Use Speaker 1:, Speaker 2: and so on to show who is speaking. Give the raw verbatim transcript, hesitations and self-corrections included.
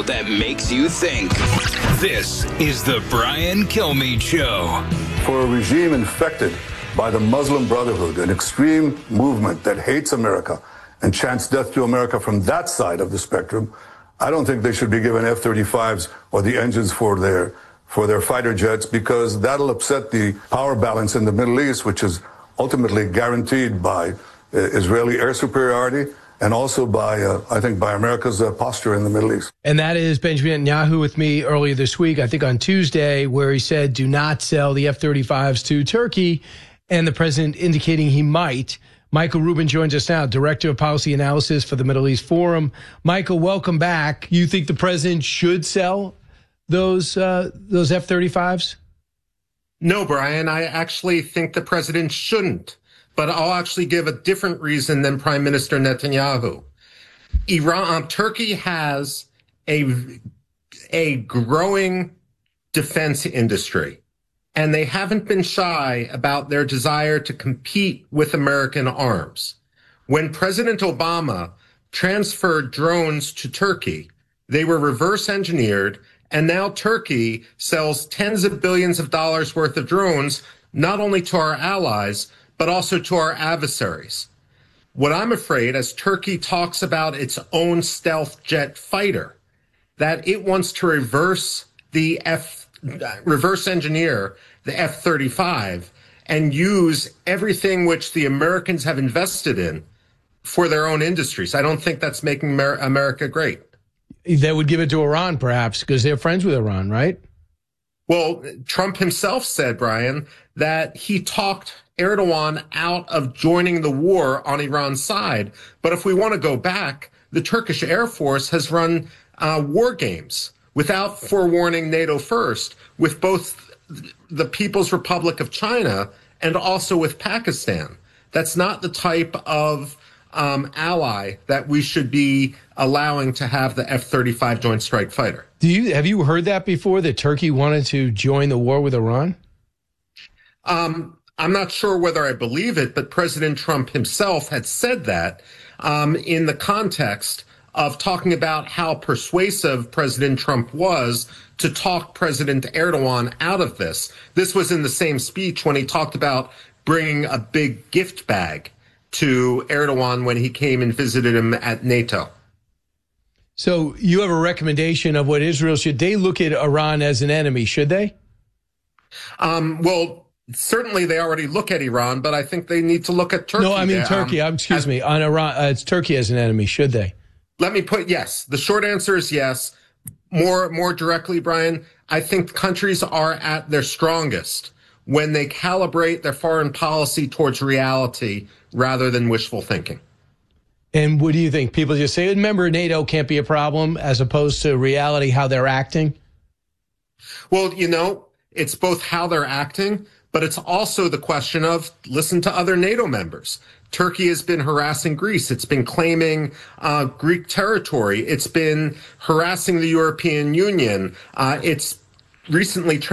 Speaker 1: that makes you think. This is the Brian Kilmeade Show.
Speaker 2: For a regime infected by the Muslim Brotherhood, an extreme movement that hates America and chants death to America from that side of the spectrum, I don't think they should be given F thirty-fives or the engines for their for their fighter jets, because that'll upset the power balance in the Middle East, which is ultimately guaranteed by uh, Israeli air superiority and also by, uh, I think, by America's uh, posture in the Middle East.
Speaker 3: And that is Benjamin Netanyahu with me earlier this week, I think on Tuesday, where he said, do not sell the F thirty-fives to Turkey, and the president indicating he might. Michael Rubin joins us now, Director of Policy Analysis for the Middle East Forum. Michael, welcome back. You think the president should sell those uh, those F thirty-fives?
Speaker 4: No, Brian, I actually think the president shouldn't. But I'll actually give a different reason than Prime Minister Netanyahu. Iran, Turkey has a, a growing defense industry, and they haven't been shy about their desire to compete with American arms. When President Obama transferred drones to Turkey, they were reverse engineered, and now Turkey sells tens of billions of dollars worth of drones, not only to our allies, but also to our adversaries. What I'm afraid, as Turkey talks about its own stealth jet fighter, that it wants to reverse the F, reverse engineer the F thirty-five and use everything which the Americans have invested in for their own industries. I don't think that's making Amer- America great.
Speaker 3: They would give it to Iran, perhaps, because they're friends with Iran, right?
Speaker 4: Well, Trump himself said, Brian, that he talked Erdogan out of joining the war on Iran's side. But if we want to go back, the Turkish Air Force has run uh, war games without forewarning NATO first, with both the People's Republic of China and also with Pakistan. That's not the type of um, ally that we should be allowing to have the F thirty-five Joint Strike Fighter.
Speaker 3: Do you have you heard that before, that Turkey wanted to join the war with Iran?
Speaker 4: Um, I'm not sure whether I believe it, but President Trump himself had said that um, in the context of talking about how persuasive President Trump was to talk President Erdogan out of this. This was in the same speech when he talked about bringing a big gift bag to Erdogan when he came and visited him at NATO.
Speaker 3: So you have a recommendation of what Israel should, they look at Iran as an enemy, should they?
Speaker 4: Um, well, certainly they already look at Iran, but I think they need to look at Turkey.
Speaker 3: No, I mean
Speaker 4: um,
Speaker 3: Turkey, um, excuse as, me, on Iran, uh, it's Turkey as an enemy, should they?
Speaker 4: Let me put, yes. The short answer is yes. More, more directly, Brian, I think countries are at their strongest when they calibrate their foreign policy towards reality rather than wishful thinking.
Speaker 3: And what do you think? People just say, remember, NATO can't be a problem, as opposed to reality, how they're acting?
Speaker 4: Well, you know, it's both how they're acting, but it's also the question of listen to other NATO members. Turkey has been harassing Greece. It's been claiming uh, Greek territory. It's been harassing the European Union. Uh, it's recently